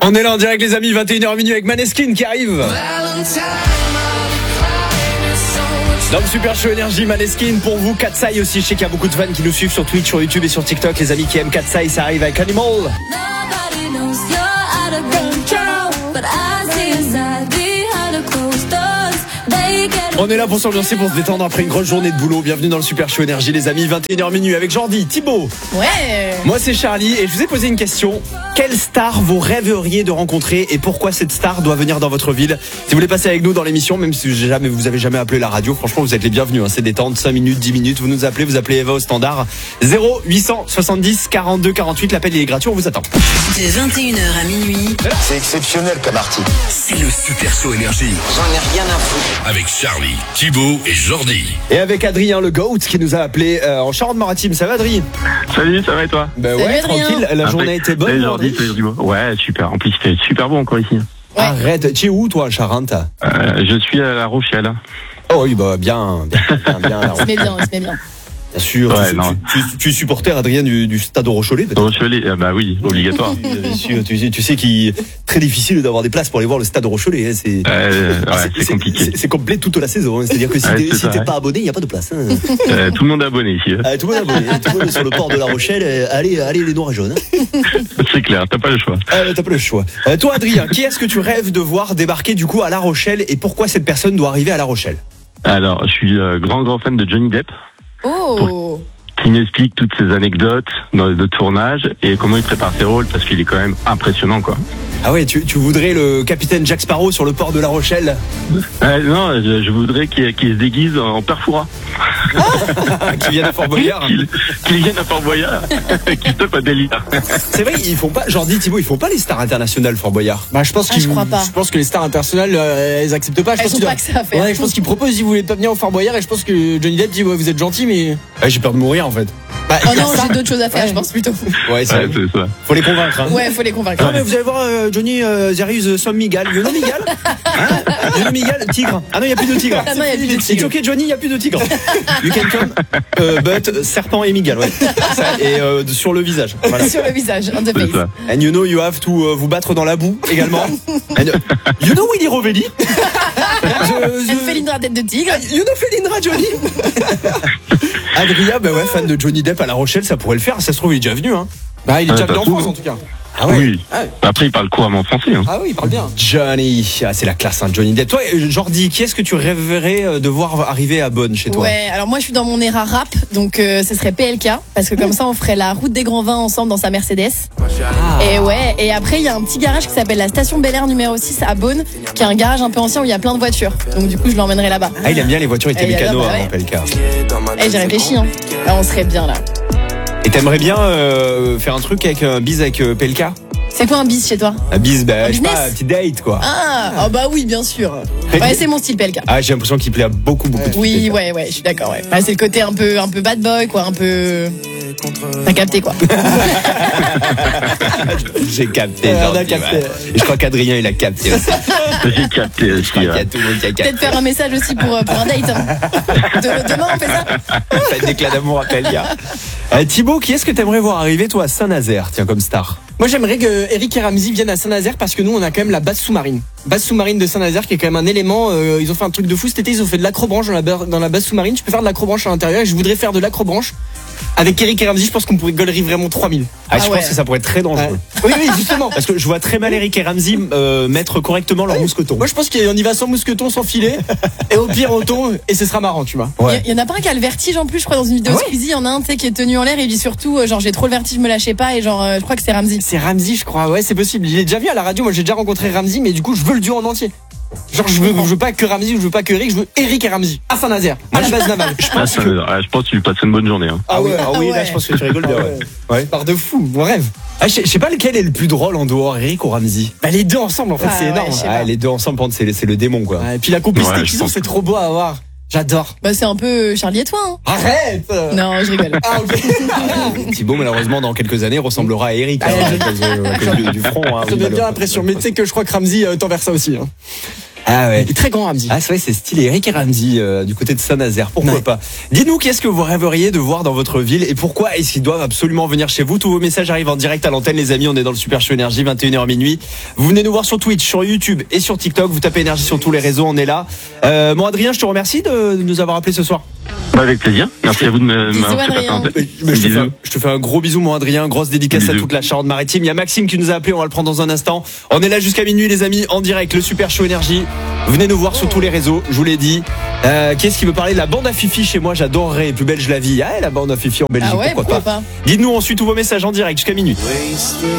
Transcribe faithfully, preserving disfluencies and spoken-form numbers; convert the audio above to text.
On est là en direct les amis, vingt et une heures minuit avec Maneskin qui arrive. Dans le Super Show Énergie, Maneskin pour vous, Katsai aussi. Je sais qu'il y a beaucoup de fans qui nous suivent sur Twitch, sur YouTube et sur TikTok. Les amis qui aiment Katsai, ça arrive avec Animal. On est là pour s'ambiancer, pour se détendre après une grosse journée de boulot. Bienvenue dans le Super Show Énergie les amis, vingt et une heures minuit avec Jordi, Thibaut. Ouais. Moi c'est Charlie et je vous ai posé une question. Quelle star vous rêveriez de rencontrer et pourquoi cette star doit venir dans votre ville? Si vous voulez passer avec nous dans l'émission, même si jamais, vous avez jamais appelé la radio, franchement vous êtes les bienvenus, hein. C'est détente, cinq minutes, dix minutes, vous nous appelez, vous appelez Eva au standard zéro huit cent soixante-dix quarante-deux quarante-huit, l'appel il est gratuit, on vous attend. De vingt et une heures à minuit. C'est exceptionnel comme article. C'est le Super Show Énergie. J'en ai rien à foutre. Avec Charlie, Thibaut et Jordi. Et avec Adrien le GOAT qui nous a appelé euh, en Charente-Maritime. Ça va Adrien? Salut, ça va et toi? Ben Salut, ouais, Adrien. tranquille, la journée a été bonne. Salut Jordi, salut Thibaut. Ouais, super. En plus, c'était super bon encore ici. Ouais. Arrête, tu es où toi, Charente? Euh, je suis à La Rochelle. Oh oui, bah bien, bien, bien, bien. On se met bien, on se met bien. Bien sûr, Ouais, tu, non. tu, tu, tu es supporter Adrien du, du stade Rochelet peut-être? Rochelet, euh, bah oui, obligatoire. Bien sûr, tu sais, tu sais qu'il est très difficile d'avoir des places pour aller voir le stade Rochelet. Hein, c'est, Euh, ouais, c'est, c'est compliqué. C'est, c'est complet toute la saison. Hein, c'est-à-dire que si Ouais, t'es, c'est si ça, t'es ouais. pas abonné, il n'y a pas de place. Hein. Euh, tout le monde est abonné ici. hein. Ah, tout le monde est abonné. Tout le monde est sur le port de la Rochelle. euh, Allez, allez les noirs et jaunes. Hein. C'est clair, t'as pas le choix. Ah, t'as pas le choix. Euh, toi, Adrien, qui est-ce que tu rêves de voir débarquer du coup à La Rochelle et pourquoi cette personne doit arriver à La Rochelle? Alors, je suis euh, grand grand fan de Johnny Depp, Oh. qui m'explique toutes ses anecdotes dans, de tournage et comment il prépare ses rôles parce qu'il est quand même impressionnant quoi. Ah ouais, tu, tu voudrais le capitaine Jack Sparrow sur le port de La Rochelle? Euh, non, je, je voudrais qu'il, qu'il se déguise en Père Fouras. Qui vient de Fort Boyard. qu'il, qu'il vienne à Fort Boyard, qu'il tape à délire. C'est vrai, ils font pas, Jordi, Thibaut, ils font pas les stars internationales Fort Boyard. Bah, je pense Ah, qu'ils, je crois pas. je pense que les stars internationales, euh, elles acceptent pas. Je Elles pense ont qu'ils pas doivent- que ça à faire. Ouais, je pense qu'ils proposent, ils voulaient pas venir au Fort Boyard et je pense que Johnny Depp dit, ouais, vous êtes gentil, mais. Ouais, j'ai peur de mourir en fait. Bah, Oh il y a non, ça. j'ai d'autres choses à faire, Ouais. je pense plutôt. Ouais, c'est Ouais, vrai. c'est ça. Faut les convaincre. Hein. Ouais, faut les convaincre. Non mais vous allez voir euh, Johnny, euh, there is uh, some Migal. You know Migal? Hein? You know Migal? Tigre. Ah non, il n'y a plus de tigre. Ah non, il y a plus de C'est tigre. ok Johnny, il n'y a plus de tigre. You can come, euh, but serpent et Migal, ouais. Ça, et euh, sur le visage. Voilà. Sur le visage, on the C'est face. ça. And you know you have to euh, vous battre dans la boue également. And, uh, you know Willy Rovelli? Je- Elle je- fait l'Indra tête de tigre. You know Felindra Johnny? Adrien, bah ouais, fan de Johnny Depp à La Rochelle, ça pourrait le faire. Ça se trouve, il est déjà venu, hein. Bah, il est Ouais, déjà ça venu en se trouve. France en tout cas. Ah Oui. Ah ouais. Après, il parle couramment français. Hein. Ah oui, il parle bien. Johnny, ah, c'est la classe, hein, Johnny Depp. Toi, euh, Jordi, qui est-ce que tu rêverais euh, de voir arriver à Bonn chez toi? Ouais, alors moi je suis dans mon era rap, donc euh, ce serait P L K, parce que comme ça on ferait la route des grands vins ensemble dans sa Mercedes. Et ouais, et après il y a un petit garage qui s'appelle la station Bel Air numéro six à Beaune, qui est un garage un peu ancien où il y a plein de voitures. Donc du coup je l'emmènerai là-bas. Ah, il aime bien les voitures avec Eh, les mécanos, bah, hein, ouais. P L K. Et j'ai réfléchi, hein. Là, on serait bien là. Et t'aimerais bien euh, faire un truc avec un bis avec euh, P L K? C'est quoi un bis chez toi? Un bis, bah, je sais business pas, un petit date, quoi. Ah, oh bah oui, bien sûr. Ouais, c'est mon style P L K. Ah, j'ai l'impression qu'il plaît à beaucoup, beaucoup de Oui, filles. ouais, ouais, je suis d'accord, ouais. Bah, c'est le côté un peu, un peu bad boy, quoi, un peu. T'as capté, quoi. J'ai capté, Ouais, on a Jordi, capté. ouais. Et je crois qu'Adrien, il a capté aussi. J'ai capté Je aussi. crois qu'il y ouais. a tout le monde qui a capté. Peut-être faire un message aussi pour, euh, pour un date. Hein. De- demain, on fait ça? Faites d'éclat d'amour à P L K. Euh, Thibaut, qui est-ce que t'aimerais voir arriver, toi, à Saint-Nazaire, tiens, comme star? Moi, j'aimerais que Eric et Ramsey viennent à Saint-Nazaire parce que nous, on a quand même la base sous-marine. Base sous-marine de Saint-Nazaire qui est quand même un élément. Euh, ils ont fait un truc de fou cet été. Ils ont fait de l'acrobranche dans la, ba- dans la base sous-marine. Tu peux faire de l'acrobranche à l'intérieur et je voudrais faire de l'acrobranche. Avec Eric et Ramsey, je pense qu'on pourrait galerie vraiment trois mille. Ah, je Ah pense ouais. que ça pourrait être très dangereux. Ouais. Oui, oui, justement. Parce que je vois très mal Eric et Ramsey euh, mettre correctement leur mousqueton. Moi, je pense qu'on y va sans mousqueton, sans filet. Et au pire, on tombe et ce sera marrant, tu vois. Ouais. Il y, y en a pas un qui a le vertige en plus, je crois, dans une vidéo Ah ouais Squeezie. Il y en a un, tu sais, qui est tenu en l'air et il dit surtout, euh, genre, j'ai trop le vertige, me lâchez pas. Et genre, euh, je crois que c'est Ramsey. C'est Ramsey, je crois. Ouais, c'est possible. Il est déjà vu à la radio. Moi, j'ai déjà rencontré Ramsey, mais du coup, je veux le duo en entier. Genre, je veux, je veux pas que Ramsey ou je veux pas que Eric, je veux Eric et Ramsey. À Saint-Nazaire. À la base navale. Ah, ça, euh, je pense que tu lui passes une bonne journée. Hein. Ah oui, ah oui, Ah là, ouais. je pense que tu rigoles bien. Ouais. Ouais. Part de fou, mon rêve. Ah, je je sais pas lequel est le plus drôle en dehors, Eric ou Ramsey. Bah, les deux ensemble, en fait, Ah c'est ouais, énorme. je sais Ah, pas. les deux ensemble, par contre, c'est c'est le démon, quoi. Ouais, et puis la complicité Ouais, je qu'ils ont, pense. c'est trop beau à voir. J'adore. Bah, c'est un peu Charlie et toi, hein. Arrête. Non, je rigole. Ah, ok. Thibaut, malheureusement, dans quelques années, ressemblera à Eric. Ah, hein, je- à cause, euh, à cause du, du front. Hein, Ça me donne bien l'impression. Mais tu sais que je crois que Ramsey euh, t'envers ça aussi. Hein. Ah ouais. Il est très grand, Ramsey. Ah c'est vrai, c'est stylé. Eric et Ramsey euh, du côté de Saint-Nazaire, pourquoi Ouais. pas. Dites-nous qu'est-ce que vous rêveriez de voir dans votre ville et pourquoi est-ce qu'ils doivent absolument venir chez vous. Tous vos messages arrivent en direct à l'antenne, les amis. On est dans le Super Show Énergie, vingt et une heures minuit. Vous venez nous voir sur Twitch, sur YouTube et sur TikTok. Vous tapez Énergie sur tous les réseaux, on est là. Euh, mon Adrien, je te remercie de nous avoir appelé ce soir. Bah, avec plaisir. Merci à vous de me Bisous, m'avoir fait passer Adrien. en tête. Mais je, te fais Bisous. un, je te fais un gros bisou, mon Adrien. Grosse dédicace à Bisous. toute la Charente-Maritime. Il y a Maxime qui nous a appelé. On va le prendre dans un instant. On est là jusqu'à minuit, les amis, en direct. Le Super Show Énergie. Venez nous voir sur tous les réseaux. Je vous l'ai dit. Euh, Qu'est-ce qui veut parler de la bande à Fifi chez moi? J'adorerais. Plus belge la vie. Ah, la bande à Fifi en Belgique. Ah ouais, pourquoi, pourquoi pas. pas Dites-nous ensuite tous vos messages en direct jusqu'à minuit.